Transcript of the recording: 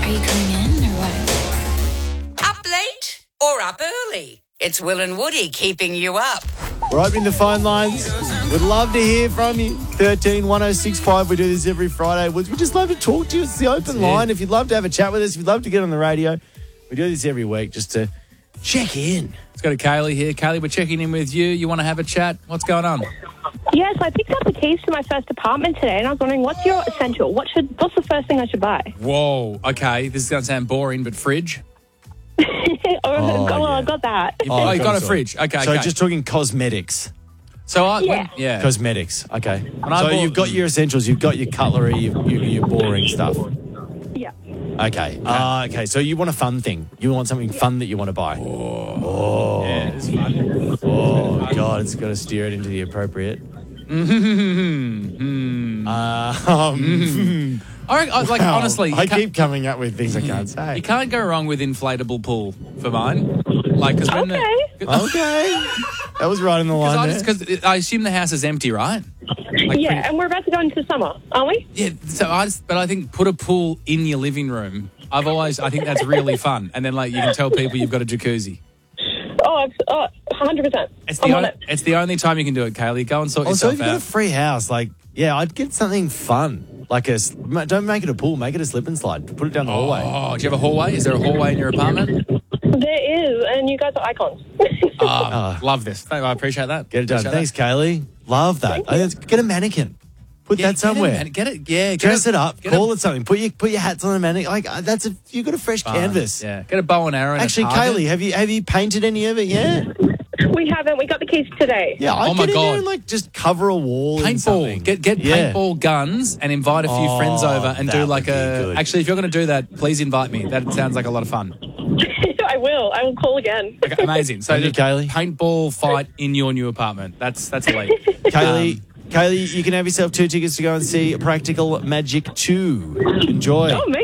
Are you coming in or what? Up late or up early? It's Will and Woody keeping you up. We're opening the phone lines. We'd love to hear from you. 13 1065. We do this every Friday. We'd just love to talk to you. It's the open line. If you'd love to have a chat with us, if you'd love to get on the radio, we do this every week just to check in. Let's go to Kaylee here. Kaylee, we're checking in with you. You want to have a chat? What's going on? Yes, I picked up the keys to my first apartment today, and I was wondering, what's your essential? What's the first thing I should buy? Whoa. Okay, this is going to sound boring, but fridge? I got that. You got a fridge. Okay, So okay. just talking cosmetics. So Yeah. Cosmetics. Okay. When I So bought- you've got your essentials. You've got your cutlery, your boring stuff. Yeah. Okay. Okay. So you want a fun thing. You want something fun that you want to buy. Yeah, it's fun. Oh, God. It's got to steer it into the appropriate. Honestly, I keep coming up with things I can't say. you can't go wrong with inflatable pool for mine. Like, because when Okay. That was right in the line there. because I assume the house is empty, right? Like Yeah, and we're about to go into summer, aren't we? Yeah. So but I think put a pool in your living room. I think that's really fun. And then like you can tell people you've got a jacuzzi. Oh, 100%. It's the only time you can do it, Kaylee. Go and sort Also, yourself if you've got a out. free house, I'd get something fun. Don't make it a pool, make it a slip and slide. Put it down the hallway. Oh, do you have a hallway? Is there a hallway in your apartment? There is, and you guys are icons. Love this. I appreciate that. Get it done. Appreciate Thanks, Kaylee. Love that. Get a mannequin. Put Yeah, that somewhere. Get it. Yeah. Dress it up. Call it something. Put your hats on a mannequin. You've got a fresh canvas. Yeah. Get a bow and arrow. Actually, Kaylee, have you painted any of it yet? We haven't. We got the keys today. Yeah, I'd Oh my get in there God. and just cover a wall. in Paintball. something. Get Yeah. paintball guns and invite a few friends over and that do would like be good. Actually, if you're going to do that, please invite me. That sounds like a lot of fun. I will. I will call again. Okay, amazing. So, Thank you, just Kaylee. paintball fight in your new apartment. That's elite. Kaylee, you can have yourself 2 tickets to go and see Practical Magic 2. Enjoy. Oh, amazing.